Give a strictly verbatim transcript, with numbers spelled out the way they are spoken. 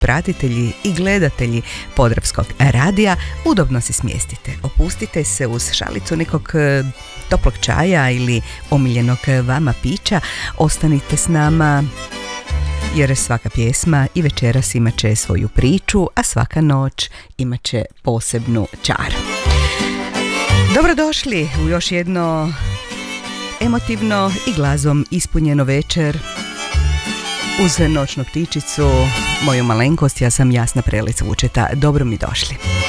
pratitelji i gledatelji Podravskog radija, udobno se smjestite. Opustite se uz šalicu nekog toplog čaja ili omiljenog vama pića. Ostanite s nama, jer svaka pjesma i večeras imat će svoju priču, a svaka noć imat će posebnu čar. Dobrodošli u još jedno emotivno i glazom ispunjeno večer uz noćnu ptičicu, moju malenkost. Ja sam Jasna Prelec Vučeta. Dobro mi došli.